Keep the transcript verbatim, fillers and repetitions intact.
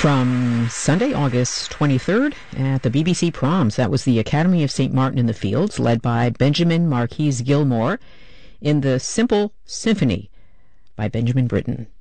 From Sunday, August twenty-third at the B B C Proms, that was the Academy of Saint Martin in the Fields, led by Benjamin Marquise Gilmore, in the Simple Symphony by Benjamin Britten.